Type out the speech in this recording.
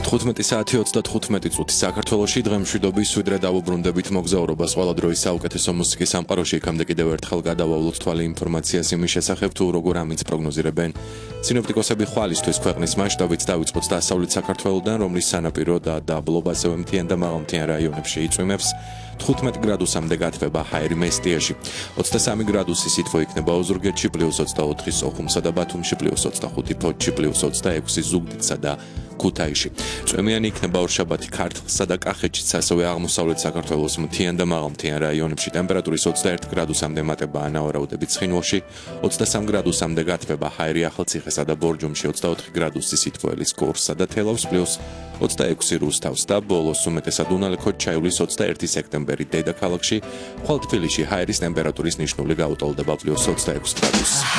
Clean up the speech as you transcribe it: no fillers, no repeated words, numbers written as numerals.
15 საათი 35 წუთი საქართველოში დღემ მშვიდობის ვიდრე დავუბრუნდებით მოგზაურობას ყველა დროის საუკეთესო მუსიკის სამყაროში იქამდე კიდევ ერთხელ გადავავლოთ თვალი ინფორმაციას იმის შესახებ თუ როგორ ამინც პროგნოზირებენ სინოპტიკოსები ხვალისთვის ქვეყნის მასშტაბით დაიწყოთ დასავლეთ საქართველოდან რომლის სანაპირო და დაბლობ ასევე მთიან და მაღალმთიან რაიონებში იწვიმებს 15 გრადუსამდე გათბება ჰაერი მესტიაში 23 გრადუსი სითბო იქნება ოზურგეთში +24 სოხუმსა და ბათუმში +25 ფოთში +26 ზუგდიდსა და ქუთაისში. წვიმიანი იქნება ორშაბათი ქართლსა და კახეთშიც, ასევე აღმოსავლეთ საქართველოს მთიან და მაღალმთიან რაიონებში ტემპერატურის 21 გრადუსამდე მატება ანავარაუდები ცხინვალში, 23 გრადუსამდე გათბება ჰაერი ახალციხესა და ბორჯომში, 24 გრადუსი სითბოელის გორსა და თელავს +26 რუსთავს და ბოლოს უმეტესად უნალექოთ-ჩაივლის 21 სექტემბერი დედაქალაქში, ხვალ თბილისში ჰაერის ტემპერატურის ნიშნული გაუტოლდება +26 გრადუსს.